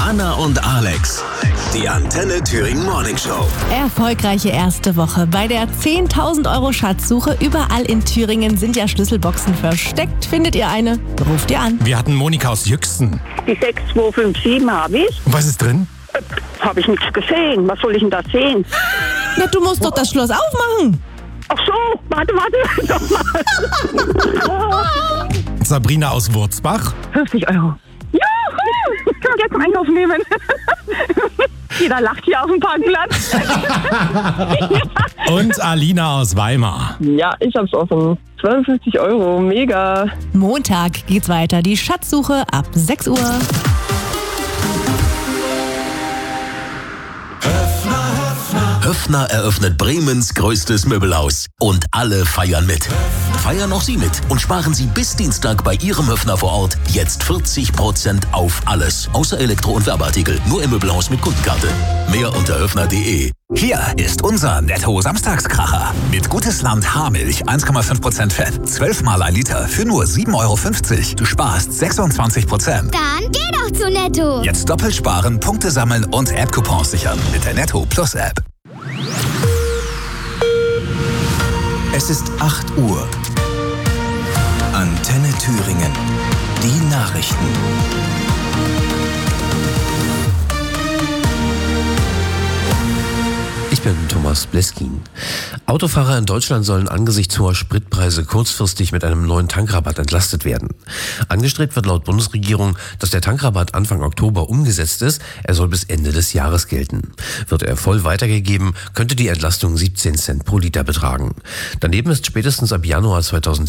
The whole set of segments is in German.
Anna und Alex. Die Antenne Thüringen Morning Show. Erfolgreiche erste Woche. Bei der 10.000 Euro Schatzsuche überall in Thüringen sind ja Schlüsselboxen versteckt. Findet ihr eine? Ruft ihr an. Wir hatten Monika aus Jüchsen. Die 6257 habe ich. Und was ist drin? Habe ich nichts gesehen. Was soll ich denn da sehen? Na, du musst doch das Schloss aufmachen. Ach so, warte. Sabrina aus Wurzbach. 50 Euro. Juhu! Können wir gleich zum Einkaufen nehmen. Jeder lacht hier auf dem Parkplatz. Und Alina aus Weimar. Ja, ich hab's offen. 52 Euro, mega. Montag geht's weiter. Die Schatzsuche ab 6 Uhr. Höffner eröffnet Bremens größtes Möbelhaus. Und alle feiern mit. Feiern auch Sie mit und sparen Sie bis Dienstag bei Ihrem Höffner vor Ort jetzt 40% auf alles. Außer Elektro- und Werbeartikel. Nur im Möbelhaus mit Kundenkarte. Mehr unter höffner.de. Hier ist unser Netto-Samstagskracher. Mit Gutes Land Haarmilch 1,5% Fett. 12 mal 1 Liter für nur 7,50 Euro. Du sparst 26%. Dann geh doch zu Netto. Jetzt doppelt sparen, Punkte sammeln und App-Coupons sichern mit der Netto Plus App. Es ist 8 Uhr. Antenne Thüringen. Die Nachrichten. Ich bin Thomas Bleskin. Autofahrer in Deutschland sollen angesichts hoher Spritpreise kurzfristig mit einem neuen Tankrabatt entlastet werden. Angestrebt wird laut Bundesregierung, dass der Tankrabatt Anfang Oktober umgesetzt ist. Er soll bis Ende des Jahres gelten. Wird er voll weitergegeben, könnte die Entlastung 17 Cent pro Liter betragen. Daneben ist spätestens ab Januar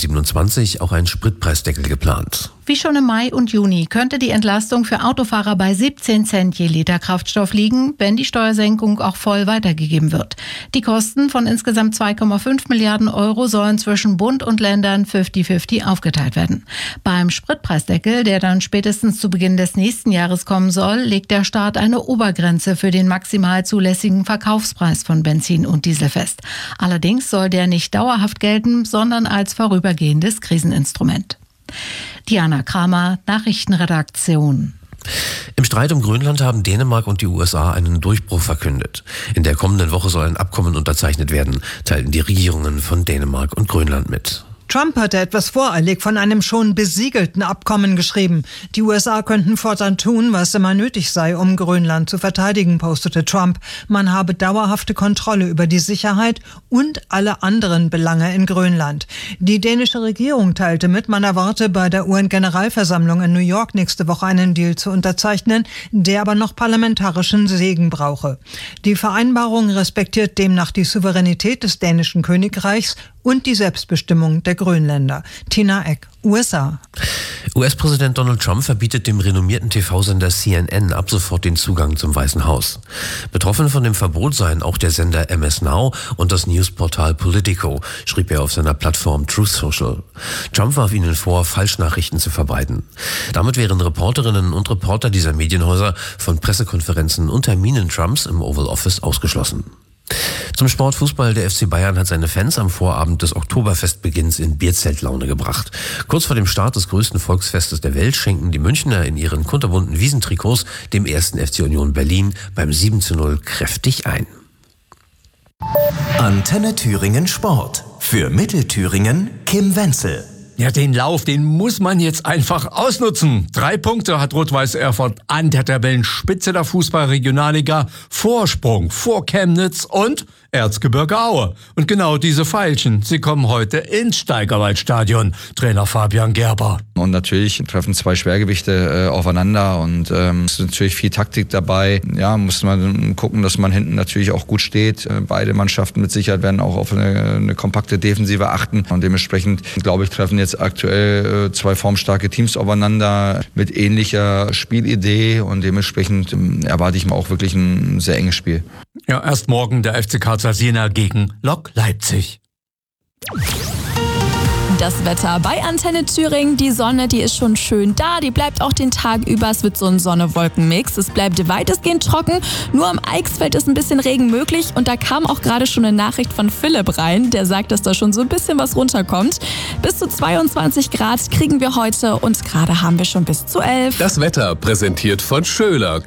2027 auch ein Spritpreisdeckel geplant. Wie schon im Mai und Juni könnte die Entlastung für Autofahrer bei 17 Cent je Liter Kraftstoff liegen, wenn die Steuersenkung auch voll weitergegeben wird. Die Kosten von insgesamt 2,5 Milliarden Euro sollen zwischen Bund und Ländern 50-50 aufgeteilt werden. Beim Spritpreisdeckel, der dann spätestens zu Beginn des nächsten Jahres kommen soll, legt der Staat eine Obergrenze für den maximal zulässigen Verkaufspreis von Benzin und Diesel fest. Allerdings soll der nicht dauerhaft gelten, sondern als vorübergehendes Kriseninstrument. Diana Kramer, Nachrichtenredaktion. Im Streit um Grönland haben Dänemark und die USA einen Durchbruch verkündet. In der kommenden Woche soll ein Abkommen unterzeichnet werden, teilten die Regierungen von Dänemark und Grönland mit. Trump hatte etwas voreilig von einem schon besiegelten Abkommen geschrieben. Die USA könnten fortan tun, was immer nötig sei, um Grönland zu verteidigen, postete Trump. Man habe dauerhafte Kontrolle über die Sicherheit und alle anderen Belange in Grönland. Die dänische Regierung teilte mit, man erwarte bei der UN-Generalversammlung in New York nächste Woche einen Deal zu unterzeichnen, der aber noch parlamentarischen Segen brauche. Die Vereinbarung respektiert demnach die Souveränität des dänischen Königreichs und die Selbstbestimmung der Grönländer. Tina Eck, USA. US-Präsident Donald Trump verbietet dem renommierten TV-Sender CNN ab sofort den Zugang zum Weißen Haus. Betroffen von dem Verbot seien auch der Sender MS Now und das Newsportal Politico, schrieb er auf seiner Plattform Truth Social. Trump warf ihnen vor, Falschnachrichten zu verbreiten. Damit wären Reporterinnen und Reporter dieser Medienhäuser von Pressekonferenzen und Terminen Trumps im Oval Office ausgeschlossen. Zum Sport Fußball. Der FC Bayern hat seine Fans am Vorabend des Oktoberfestbeginns in Bierzeltlaune gebracht. Kurz vor dem Start des größten Volksfestes der Welt schenken die Münchner in ihren kunterbunten Wiesentrikots dem 1. FC Union Berlin beim 7:0 kräftig ein. Antenne Thüringen Sport. Für Mittelthüringen Kim Wenzel. Ja, den Lauf, den muss man jetzt einfach ausnutzen. 3 Punkte hat Rot-Weiß Erfurt an der Tabellenspitze der Fußball-Regionalliga. Vorsprung vor Chemnitz und Erzgebirge Aue. Und genau diese Veilchen, sie kommen heute ins Steigerwaldstadion. Trainer Fabian Gerber. Und natürlich treffen 2 Schwergewichte aufeinander und es ist natürlich viel Taktik dabei. Ja, muss man gucken, dass man hinten natürlich auch gut steht. Beide Mannschaften mit Sicherheit werden auch auf eine kompakte Defensive achten. Und dementsprechend, glaube ich, treffen jetzt aktuell 2 formstarke Teams aufeinander mit ähnlicher Spielidee. Und dementsprechend erwarte ich mir auch wirklich ein sehr enges Spiel. Ja, erst morgen der FC Karl Zeiss Jena gegen Lok Leipzig. Das Wetter bei Antenne Thüringen. Die Sonne, die ist schon schön da. Die bleibt auch den Tag über. Es wird so ein Sonne-Wolken-Mix. Es bleibt weitestgehend trocken. Nur am Eichsfeld ist ein bisschen Regen möglich. Und da kam auch gerade schon eine Nachricht von Philipp rein. Der sagt, dass da schon so ein bisschen was runterkommt. Bis zu 22 Grad kriegen wir heute. Und gerade haben wir schon bis zu 11. Das Wetter präsentiert von Schöler.